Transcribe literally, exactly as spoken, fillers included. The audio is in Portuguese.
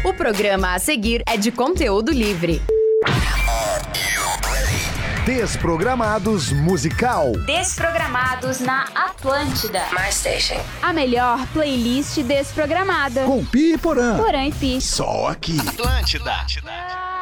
O programa a seguir é de conteúdo livre. Desprogramados Musical. Desprogramados na Atlântida. My Station. A melhor playlist desprogramada. Com Pi e Porã. Porã e Pi. Só aqui. Atlântida. Atlântida.